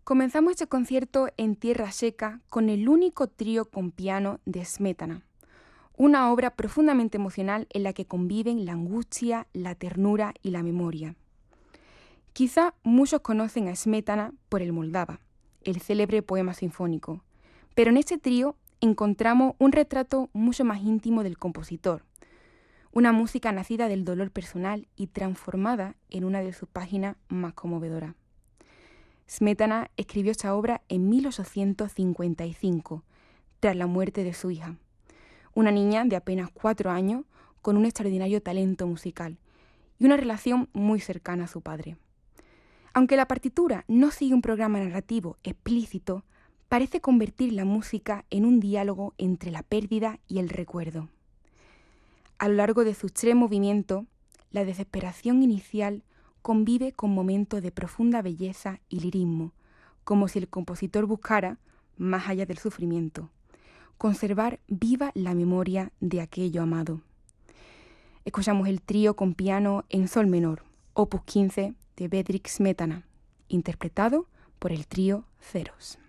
Comenzamos este concierto en Tierra Seca con el único trío con piano de Smetana, una obra profundamente emocional en la que conviven la angustia, la ternura y la memoria. Quizá muchos conocen a Smetana por el Moldava, el célebre poema sinfónico, pero en este trío encontramos un retrato mucho más íntimo del compositor, una música nacida del dolor personal y transformada en una de sus páginas más conmovedoras. Smetana escribió esta obra en 1855, tras la muerte de su hija, una niña de apenas 4 años con un extraordinario talento musical y una relación muy cercana a su padre. Aunque la partitura no sigue un programa narrativo explícito, parece convertir la música en un diálogo entre la pérdida y el recuerdo. A lo largo de sus 3 movimientos, la desesperación inicial convive con momentos de profunda belleza y lirismo, como si el compositor buscara, más allá del sufrimiento, conservar viva la memoria de aquello amado. Escuchamos el trío con piano en sol menor, opus 15 de Bedřich Smetana, interpretado por el trío Ceros.